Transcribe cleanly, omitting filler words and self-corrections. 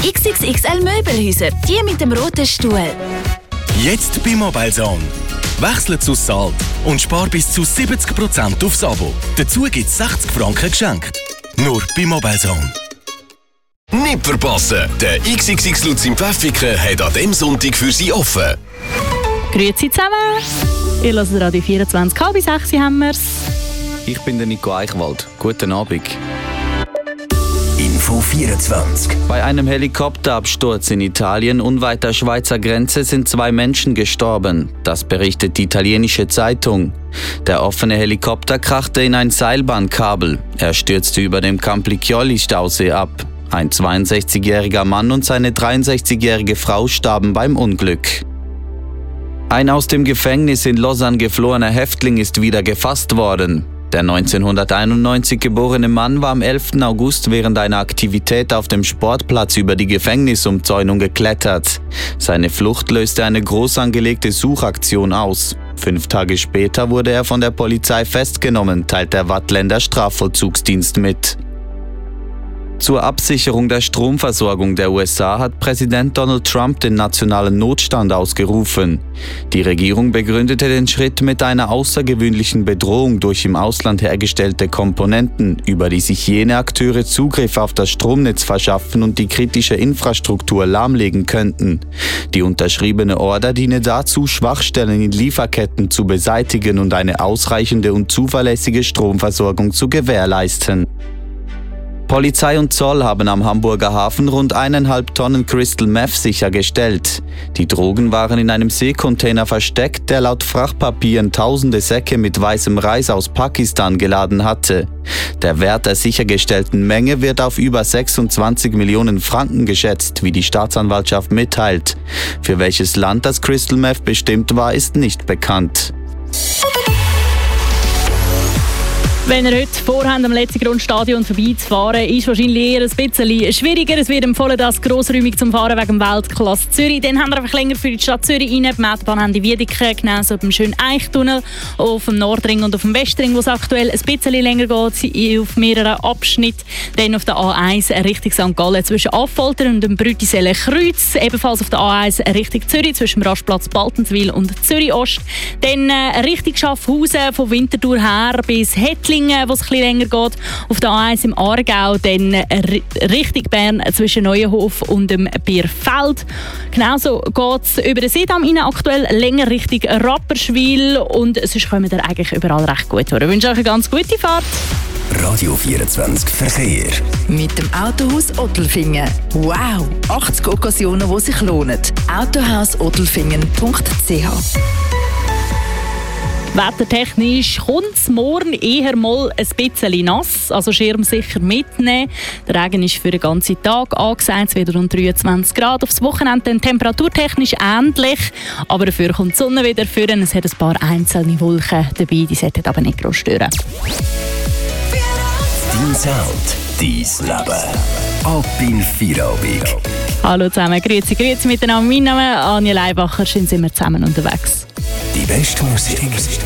XXXL Möbelhäuser, die mit dem roten Stuhl. Jetzt bei Mobilezone. Wechsle zu Salt und spar bis zu 70% aufs Abo. Dazu gibt es 60 Franken geschenkt. Nur bei Mobilezone. Nicht verpassen! Der XXX Lutz im Pfäffiken hat an diesem Sonntag für Sie offen. Grüezi zusammen! Ihr hört Radio 24, 5:30 haben wir's. Ich bin der Nico Eichwald. Guten Abend. Info 24. Bei einem Helikopterabsturz in Italien unweit der Schweizer Grenze sind 2 Menschen gestorben. Das berichtet die italienische Zeitung. Der offene Helikopter krachte in ein Seilbahnkabel. Er stürzte über dem Camplicchioli-Stausee ab. Ein 62-jähriger Mann und seine 63-jährige Frau starben beim Unglück. Ein aus dem Gefängnis in Lausanne geflohener Häftling ist wieder gefasst worden. Der 1991 geborene Mann war am 11. August während einer Aktivität auf dem Sportplatz über die Gefängnisumzäunung geklettert. Seine Flucht löste eine groß angelegte Suchaktion aus. 5 Tage später wurde er von der Polizei festgenommen, teilt der Waadtländer Strafvollzugsdienst mit. Zur Absicherung der Stromversorgung der USA hat Präsident Donald Trump den nationalen Notstand ausgerufen. Die Regierung begründete den Schritt mit einer außergewöhnlichen Bedrohung durch im Ausland hergestellte Komponenten, über die sich jene Akteure Zugriff auf das Stromnetz verschaffen und die kritische Infrastruktur lahmlegen könnten. Die unterschriebene Order diene dazu, Schwachstellen in Lieferketten zu beseitigen und eine ausreichende und zuverlässige Stromversorgung zu gewährleisten. Polizei und Zoll haben am Hamburger Hafen rund 1,5 Tonnen Crystal Meth sichergestellt. Die Drogen waren in einem Seekontainer versteckt, der laut Frachtpapieren tausende Säcke mit weißem Reis aus Pakistan geladen hatte. Der Wert der sichergestellten Menge wird auf über 26 Millionen Franken geschätzt, wie die Staatsanwaltschaft mitteilt. Für welches Land das Crystal Meth bestimmt war, ist nicht bekannt. Wenn ihr heute vorhabt, am letzten Grundstadion vorbeizufahren, ist wahrscheinlich eher ein bisschen schwieriger. Es wird empfohlen, das grossräumig zum Fahren wegen Weltklasse Zürich. Dann haben wir einfach länger für die Stadt Zürich rein. Die Autobahn haben die Wiedeke, genauso beim schönen Eichtunnel, auf dem Nordring und auf dem Westring, wo es aktuell ein bisschen länger geht, auf mehreren Abschnitten. Dann auf der A1 Richtung St. Gallen zwischen Affolter und dem Brütiseler Kreuz. Ebenfalls auf der A1 Richtung Zürich zwischen dem Rastplatz Baltenswil und Zürich Ost. Dann Richtung Schaffhausen von Winterthur her bis Hettlingen, wo es ein bisschen länger geht. Auf der A1 im Aargau, dann Richtung Bern zwischen Neuenhof und dem Bierfeld. Genauso geht es über den Seedamm rein, aktuell länger Richtung Rapperswil und sonst kommen wir eigentlich überall recht gut vor. Ich wünsche euch eine ganz gute Fahrt. Radio 24 Verkehr. Mit dem Autohaus Ottelfingen. Wow! 80 Occasionen, die sich lohnen. Autohausottelfingen.ch. Wettertechnisch kommt es morgen eher mal ein bisschen nass, also Schirm sicher mitnehmen. Der Regen ist für den ganzen Tag angesagt, es wird rund 23 Grad. Aufs Wochenende dann temperaturtechnisch ähnlich, aber dafür kommt die Sonne wieder führen. Es hat ein paar einzelne Wolken dabei, die sollten aber nicht groß stören. Dein Sound, dein Leben. Ab in Feierabend. Hallo zusammen, grüezi miteinander. Mein Name ist Anja Leibacher, schön sind wir zusammen unterwegs. Die beste Musik.